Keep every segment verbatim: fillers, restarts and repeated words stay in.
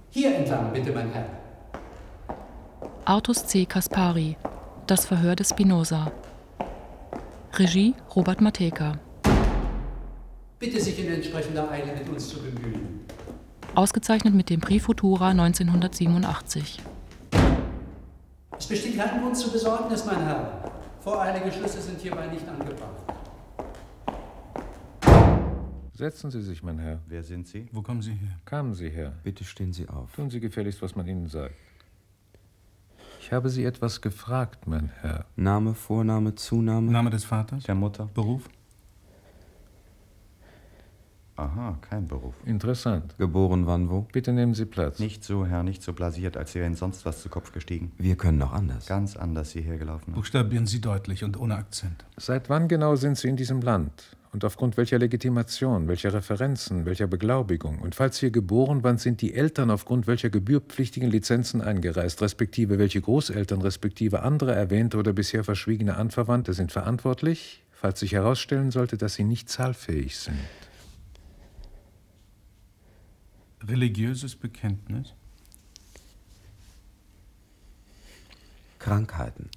Hier entlang, bitte, mein Herr. Artus C. Kaspari. Das Verhör des Spinoza. Regie Robert Matejka. Bitte sich in entsprechender Eile mit uns zu bemühen. Ausgezeichnet mit dem Prix Futura neunzehnhundertsiebenundachtzig. Es besteht kein Grund zur Besorgnis, mein Herr. Voreilige Schlüsse sind hierbei nicht angebracht. Setzen Sie sich, mein Herr. Wer sind Sie? Wo kommen Sie her? Kamen Sie her. Bitte stehen Sie auf. Tun Sie gefälligst, was man Ihnen sagt. Ich habe Sie etwas gefragt, mein Herr. Name, Vorname, Zunahme? Name des Vaters? Der Mutter? Beruf? Aha, kein Beruf. Interessant. Geboren wann wo? Bitte nehmen Sie Platz. Nicht so, Herr, nicht so blasiert, als wäre Ihnen sonst was zu Kopf gestiegen. Wir können noch anders. Ganz anders hierher gelaufen. Buchstabieren Sie deutlich und ohne Akzent. Seit wann genau sind Sie in diesem Land? Und aufgrund welcher Legitimation, welcher Referenzen, welcher Beglaubigung? Und falls hier geboren, wann sind die Eltern aufgrund welcher gebührpflichtigen Lizenzen eingereist, respektive welche Großeltern, respektive andere erwähnte oder bisher verschwiegene Anverwandte sind verantwortlich, falls sich herausstellen sollte, dass sie nicht zahlfähig sind? Religiöses Bekenntnis? Krankheiten.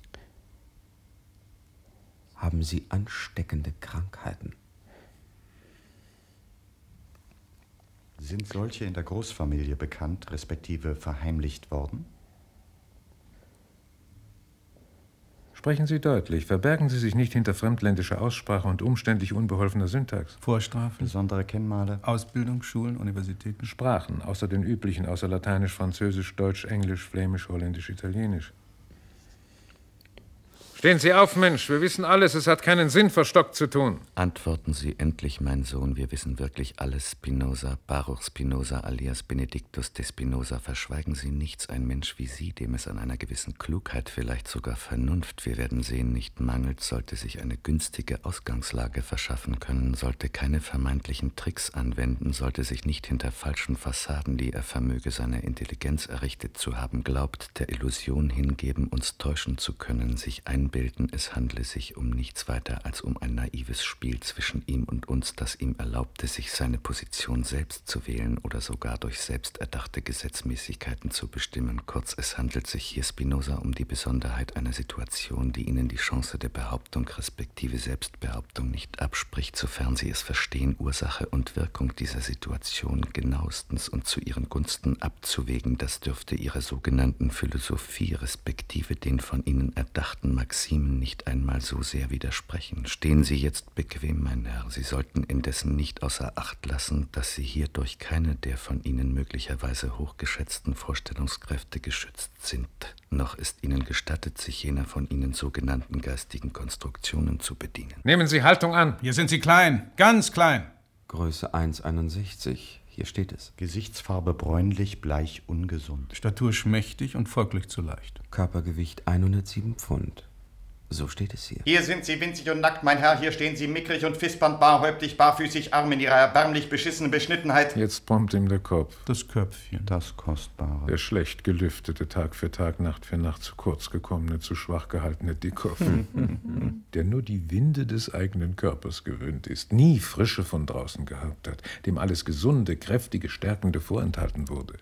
Haben Sie ansteckende Krankheiten? Sind solche in der Großfamilie bekannt, respektive verheimlicht worden? Sprechen Sie deutlich. Verbergen Sie sich nicht hinter fremdländischer Aussprache und umständlich unbeholfener Syntax. Vorstrafen? Besondere Kennmale? Ausbildung, Schulen, Universitäten? Sprachen, außer den üblichen, außer Lateinisch, Französisch, Deutsch, Englisch, Flämisch, Holländisch, Italienisch. Stehen Sie auf, Mensch. Wir wissen alles. Es hat keinen Sinn, verstockt zu tun. Antworten Sie endlich, mein Sohn. Wir wissen wirklich alles. Spinoza, Baruch Spinoza alias Benedictus de Spinoza. Verschweigen Sie nichts. Ein Mensch wie Sie, dem es an einer gewissen Klugheit, vielleicht sogar Vernunft, wir werden sehen, nicht mangelt, sollte sich eine günstige Ausgangslage verschaffen können, sollte keine vermeintlichen Tricks anwenden, sollte sich nicht hinter falschen Fassaden, die er vermöge seiner Intelligenz errichtet zu haben, glaubt, der Illusion hingeben, uns täuschen zu können, sich ein Bilden, es handle sich um nichts weiter als um ein naives Spiel zwischen ihm und uns, das ihm erlaubte, sich seine Position selbst zu wählen oder sogar durch selbsterdachte Gesetzmäßigkeiten zu bestimmen. Kurz, es handelt sich hier, Spinoza, um die Besonderheit einer Situation, die ihnen die Chance der Behauptung respektive Selbstbehauptung nicht abspricht, sofern sie es verstehen, Ursache und Wirkung dieser Situation genauestens und zu ihren Gunsten abzuwägen. Das dürfte ihrer sogenannten Philosophie respektive den von ihnen erdachten Maximen nicht einmal so sehr widersprechen. Stehen Sie jetzt bequem, mein Herr. Sie sollten indessen nicht außer Acht lassen, dass Sie hier durch keine der von Ihnen möglicherweise hochgeschätzten Vorstellungskräfte geschützt sind. Noch ist Ihnen gestattet, sich jener von Ihnen sogenannten geistigen Konstruktionen zu bedienen. Nehmen Sie Haltung an. Hier sind Sie klein, ganz klein. Größe eins Komma einundsechzig. Hier steht es. Gesichtsfarbe bräunlich, bleich, ungesund. Statur schmächtig und folglich zu leicht. Körpergewicht hundertsieben Pfund. So steht es hier. Hier sind Sie winzig und nackt, mein Herr. Hier stehen Sie mickrig und fispern, barhäuptig, barfüßig, arm in Ihrer erbärmlich beschissenen Beschnittenheit. Jetzt pompt ihm der Kopf. Das Köpfchen. Das Kostbare. Der schlecht gelüftete, Tag für Tag, Nacht für Nacht, zu kurz gekommene, zu schwach gehaltene Dickkopf. Der nur die Winde des eigenen Körpers gewöhnt ist, nie Frische von draußen gehabt hat, dem alles Gesunde, Kräftige, Stärkende vorenthalten wurde.